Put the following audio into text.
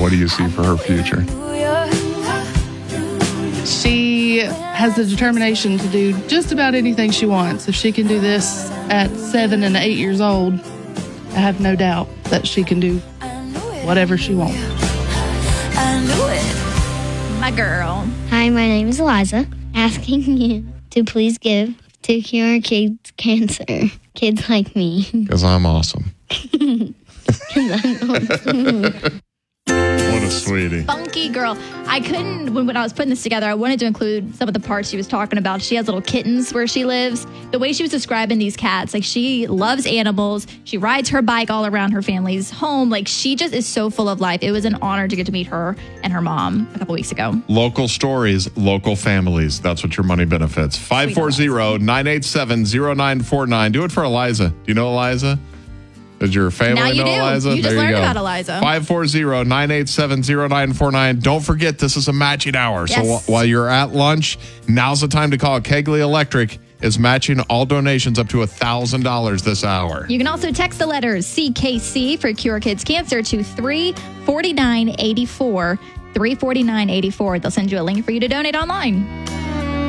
What do you see for her future? She has the determination to do just about anything she wants. If she can do this at 7 and 8 years old, I have no doubt that she can do whatever she wants. My girl. Hi, my name is Eliza. Asking you to please give to cure kids cancer. Kids like me. Because I'm awesome. What a sweetie. Funky girl. I couldn't, when I was putting this together, I wanted to include some of the parts she was talking about. She has little kittens where she lives. The way she was describing these cats, like she loves animals. She rides her bike all around her family's home. Like she just is so full of life. It was an honor to get to meet her and her mom a couple weeks ago. Local stories, local families. That's what your money benefits. 540-987-0949. Do it for Eliza. Do you know Eliza? Does your family Now you know do. Eliza? You just There learned go. about Eliza. 540-987-0949. Don't forget, this is a matching hour. Yes. So while you're at lunch, now's the time to call. Kegley Electric is matching all donations up to $1,000 this hour. You can also text the letters CKC for Cure Kids Cancer to 34984. 34984. They'll send you a link for you to donate online.